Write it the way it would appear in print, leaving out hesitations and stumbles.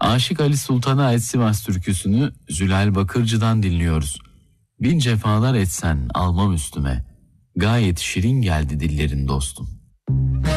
Aşık Ali Sultan'a ait Sivas türküsünü Zülal Bakırcı'dan dinliyoruz. Bin cefalar etsen almam üstüme, gayet şirin geldi dillerin dostum.